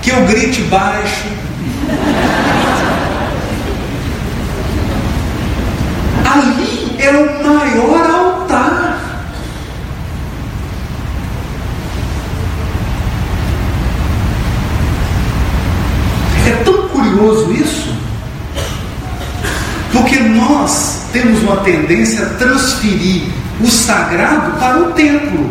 que eu grite baixo. Ali é o maior altar. É tão curioso isso, porque nós temos uma tendência a transferir o sagrado para o templo,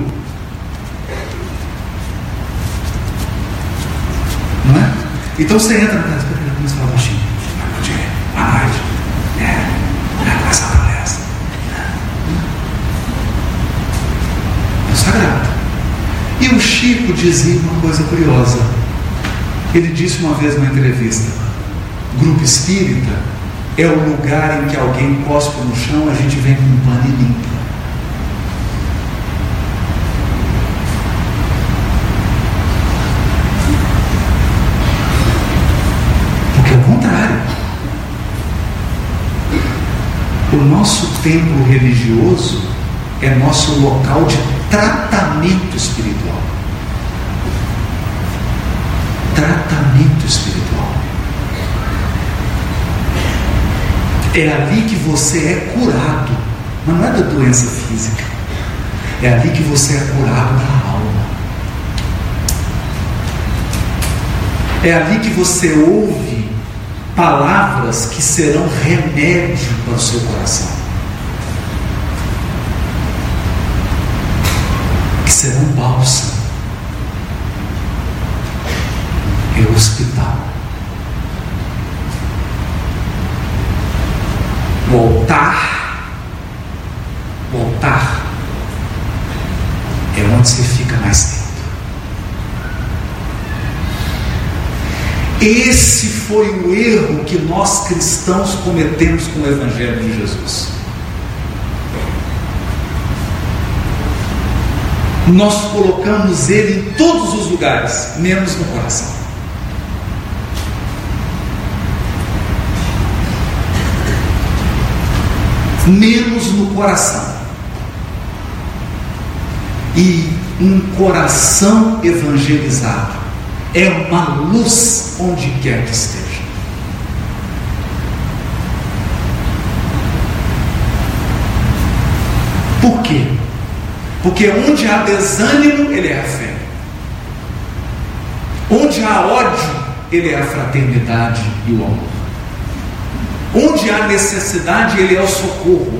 não é? Então você entra na casa, começa a falar baixinho, boa noite, começa a palestra. É o sagrado. E o Chico dizia uma coisa curiosa. Ele disse uma vez numa entrevista: grupo espírita é o lugar em que alguém cospe no chão, a gente vem com um pano e limpa. Porque é o contrário. O nosso templo religioso é nosso local de tratamento espiritual. Tratamento espiritual. É ali que você é curado, mas não é da doença física. É ali que você é curado da alma. É ali que você ouve palavras que serão remédio para o seu coração, que serão bálsamo. É o hospital. O altar é onde você fica mais tempo. Esse foi o erro que nós cristãos cometemos com o Evangelho de Jesus. Nós colocamos ele em todos os lugares, menos no coração. Menos no coração. E um coração evangelizado é uma luz onde quer que esteja. Por quê? Porque onde há desânimo, ele é a fé. Onde há ódio, ele é a fraternidade e o amor. Onde há necessidade, ele é o socorro.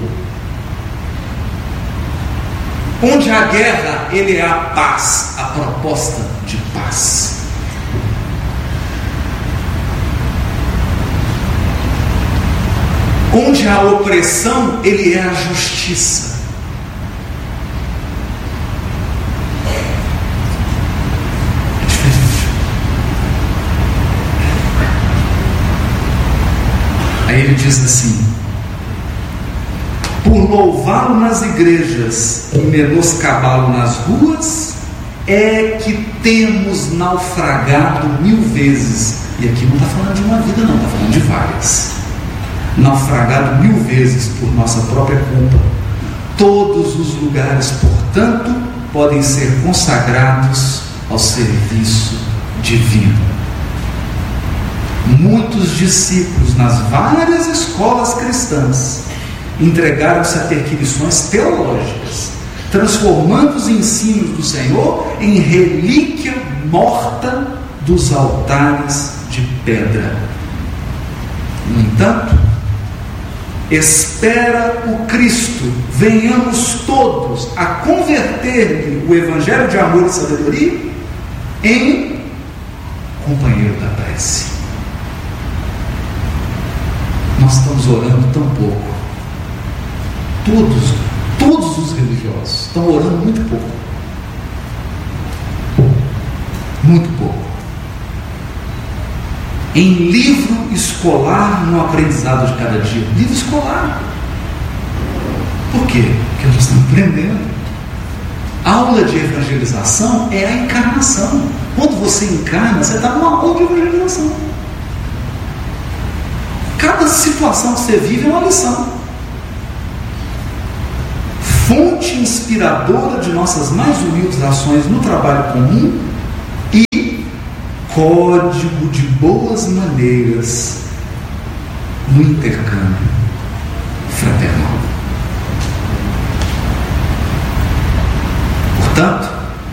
Onde há guerra, ele é a paz, a proposta de paz. Onde há opressão, ele é a justiça. Aí ele diz assim: por louvá-lo nas igrejas e menoscabá-lo nas ruas, é que temos naufragado 1000 vezes. E aqui não está falando de uma vida, não, está falando de várias. Naufragado 1000 vezes por nossa própria culpa. Todos os lugares, portanto, podem ser consagrados ao serviço divino. Muitos discípulos nas várias escolas cristãs entregaram-se a perquisições teológicas, transformando os ensinos do Senhor em relíquia morta dos altares de pedra. No entanto, espera o Cristo, venhamos todos a converter-lhe o Evangelho de amor e sabedoria em companheiro da prece. Nós estamos orando tão pouco. Todos os religiosos estão orando muito pouco. Muito pouco. Em livro escolar no aprendizado de cada dia. Livro escolar. Por quê? Porque nós estamos aprendendo. Aula de evangelização é a encarnação. Quando você encarna, você está numa aula de evangelização. Cada situação que você vive é uma lição. Fonte inspiradora de nossas mais humildes ações no trabalho comum e código de boas maneiras no intercâmbio fraternal. Portanto,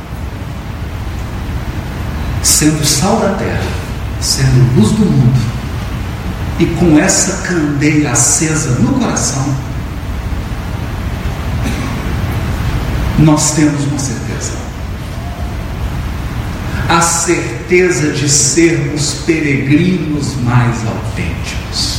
sendo sal da terra, sendo luz do mundo, e com essa candeia acesa no coração, nós temos uma certeza. A certeza de sermos peregrinos mais autênticos.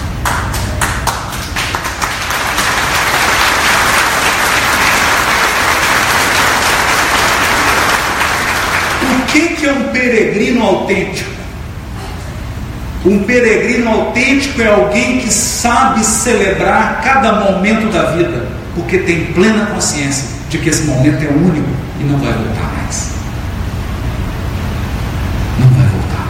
O que é um peregrino autêntico? Um peregrino autêntico é alguém que sabe celebrar cada momento da vida, porque tem plena consciência de que esse momento é único e não vai voltar mais. Não vai voltar.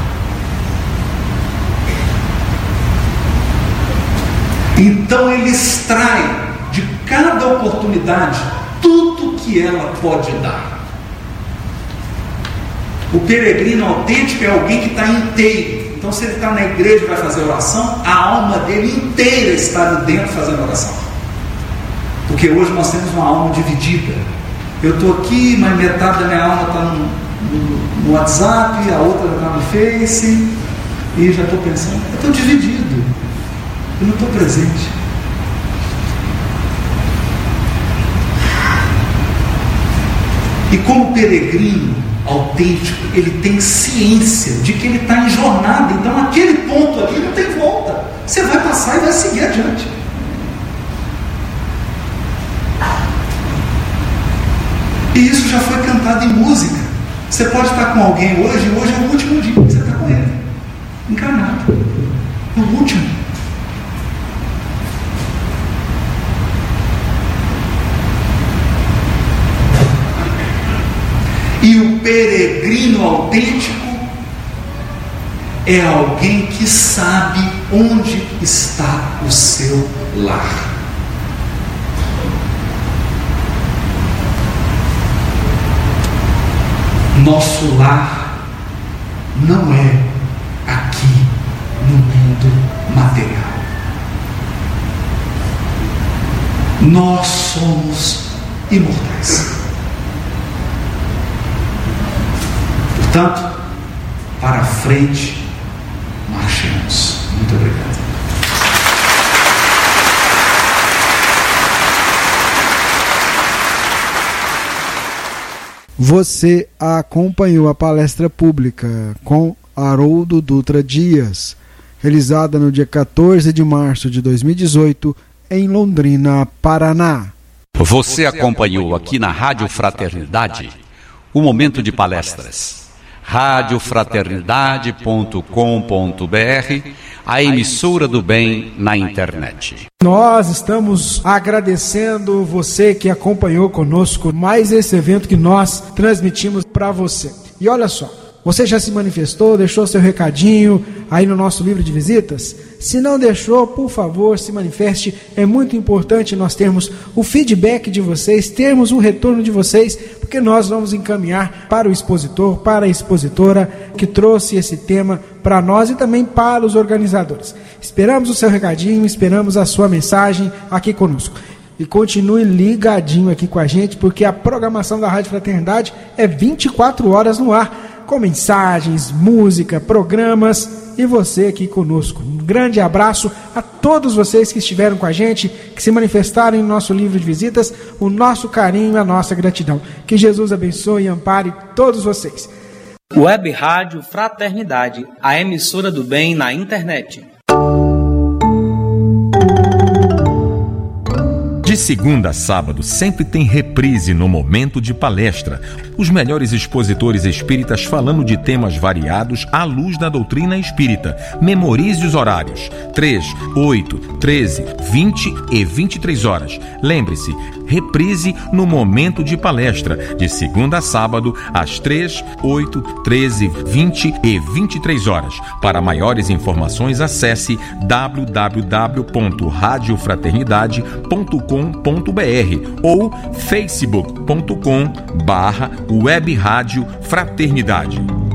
Então ele extrai de cada oportunidade tudo que ela pode dar. O peregrino autêntico é alguém que está inteiro. Então, se ele está na igreja e vai fazer oração, a alma dele inteira está ali dentro fazendo oração. Porque hoje nós temos uma alma dividida. Eu estou aqui, mas metade da minha alma está no WhatsApp, a outra está no Face, e já estou pensando, eu estou dividido, eu não estou presente. E como peregrino autêntico, ele tem ciência de que ele está em jornada, então aquele ponto ali não tem volta, você vai passar e vai seguir adiante. E isso já foi cantado em música. Você pode estar com alguém hoje é o último dia que você está com ele, encarnado, é o último. E o peregrino autêntico é alguém que sabe onde está o seu lar. Nosso lar não é aqui no mundo material. Nós somos imortais. Portanto, para frente, marchemos. Muito obrigado. Você acompanhou a palestra pública com Haroldo Dutra Dias, realizada no dia 14 de março de 2018, em Londrina, Paraná. Você acompanhou aqui na Rádio Fraternidade o momento de palestras. radiofraternidade.com.br, a emissora do bem na internet. Nós estamos agradecendo você que acompanhou conosco mais esse evento que nós transmitimos para você. E olha só, você já se manifestou, deixou seu recadinho aí no nosso livro de visitas? Se não deixou, por favor, se manifeste. É muito importante nós termos o feedback de vocês, termos um retorno de vocês, porque nós vamos encaminhar para o expositor, para a expositora que trouxe esse tema para nós e também para os organizadores. Esperamos o seu recadinho, esperamos a sua mensagem aqui conosco. E continue ligadinho aqui com a gente, porque a programação da Rádio Fraternidade é 24 horas no ar, com mensagens, música, programas e você aqui conosco. Um grande abraço a todos vocês que estiveram com a gente, que se manifestaram em nosso livro de visitas, o nosso carinho e a nossa gratidão. Que Jesus abençoe e ampare todos vocês. Web Rádio Fraternidade, a emissora do bem na internet. De segunda a sábado, sempre tem reprise no momento de palestra. Os melhores expositores espíritas falando de temas variados à luz da doutrina espírita. Memorize os horários: 3, 8, 13, 20 e 23 horas. Lembre-se, reprise no momento de palestra, de segunda a sábado, às 3, 8, 13, 20 e 23 horas. Para maiores informações, acesse www.radiofraternidade.com.br ou facebook.com/Web Rádio Fraternidade.